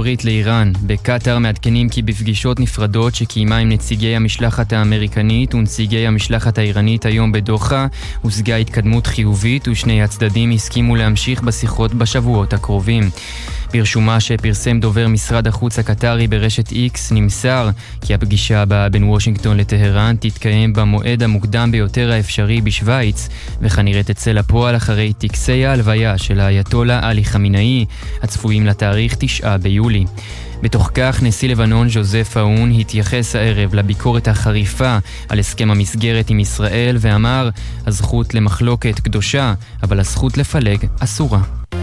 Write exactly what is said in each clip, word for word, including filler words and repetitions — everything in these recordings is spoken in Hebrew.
הברית לאיראן. בקטר מעדכנים כי בפגישות נפרדות שקיימה עם נציגי המשלחת האמריקנית ונציגי המשלחת האיראנית היום בדוחה, הושגה התקדמות חיובית ושני הצדדים הסכימו להמשיך בשיחות בשבועות הקרובים. ברשומה שפרסם דובר משרד החוץ הקטרי ברשת איקס נמסר כי הפגישה הבאה בין וושינגטון לטהרן תתקיים במועד המוקדם ביותר האפשרי בשוויץ, וכנראה תצא לפועל אחרי טקסי ההלוויה של האייתולה עלי חמינאי הצפויים לתאריך תשעה ביולי. בתוך כך נשיא לבנון ז'וזף אאון התייחס הערב לביקורת החריפה על הסכם המסגרת עם ישראל ואמר, הזכות למחלוקת קדושה, אבל הזכות לפלג אסורה.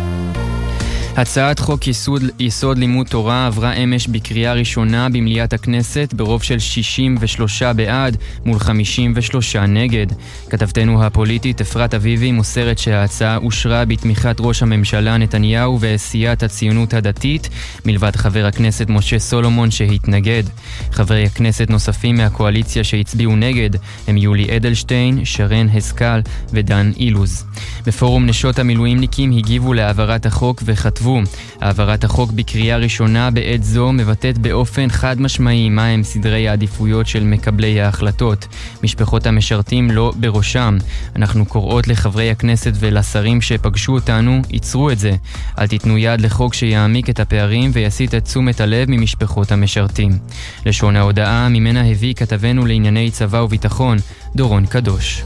הצעת חוק יסוד, יסוד לימוד תורה עברה אמש בקריאה ראשונה במליאת הכנסת ברוב של שישים ושלושה בעד מול חמישים ושלושה נגד. כתבתנו הפוליטית אפרת אביבי מוסרת שההצעה אושרה בתמיכת ראש הממשלה נתניהו ועשיית הציונות הדתית, מלבד חבר הכנסת משה סולומון שהתנגד. חברי הכנסת נוספים מהקואליציה שהצביעו נגד הם יולי אדלשטיין, שרן הסקל ודן אילוז. בפורום נשות המילואימניקים הגיבו להעברת החוק וכתבו, העברת החוק בקריאה ראשונה בעת זו מבטאת באופן חד משמעי מהם סדרי העדיפויות של מקבלי ההחלטות. משפחות המשרתים לא בראשם. אנחנו קוראות לחברי הכנסת ולשרים שפגשו אותנו, ייצרו את זה. אל תיתנו יד לחוק שיעמיק את הפערים ויסיט את תשומת הלב ממשפחות המשרתים. לשון ההודעה ממנה הביא כתבנו לענייני צבא וביטחון, דורון קדוש.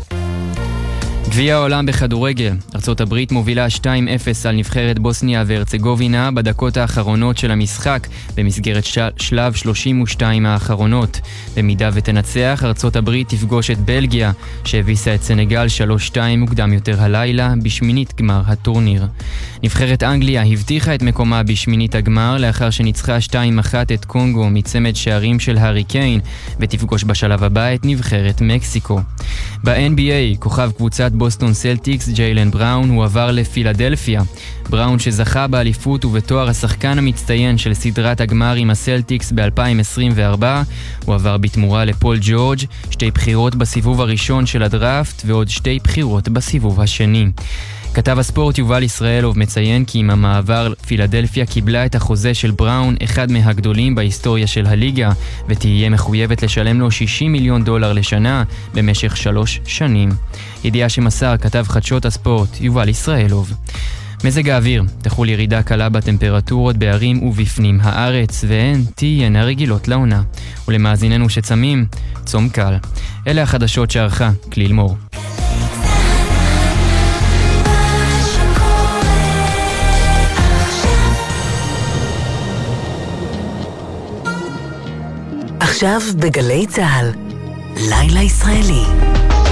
גביע העולם בכדורגל. ארצות הברית מובילה שתיים אפס על נבחרת בוסניה והרצגובינה בדקות האחרונות של המשחק במסגרת של... שלב שלושים ושתיים האחרונות. במידה ותנצח, ארצות הברית תפגוש את בלגיה שהביסה את סנגל שלוש שתיים מוקדם יותר הלילה בשמינית גמר הטורניר. נבחרת אנגליה הבטיחה את מקומה בשמינית הגמר לאחר שניצחה שתיים אחת את קונגו מצמד שערים של הארי קיין ותפגוש בשלב הבא את נבחרת מקסיקו. ב-אן בי איי כוכב קבוצת בוסטון סלטיקס ג'יילן בראון הוא עבר לפילדלפיה. בראון שזכה באליפות ובתואר השחקן המצטיין של סדרת הגמר עם הסלטיקס ב-אלפיים עשרים וארבע, הוא עבר בתמורה לפול ג'ורג', שתי בחירות בסיבוב הראשון של הדראפט ועוד שתי בחירות בסיבוב השני. כתב הספורט יובל ישראלוב מציין כי עם המעבר פילדלפיה קיבלה את החוזה של בראון, אחד מהגדולים בהיסטוריה של הליגה, ותהיה מחויבת לשלם לו שישים מיליון דולר לשנה במשך שלוש שנים. ידיעה שמסר כתב חדשות הספורט יובל ישראלוב. מזג האוויר, תחול ירידה קלה בטמפרטורות בערים ובפנים הארץ, והן תהיינה רגילות לעונה. ולמאזיננו שצמים, צום קל. אלה החדשות שערכה כליל מור. עכשיו בגלי צהל, לילה ישראלי.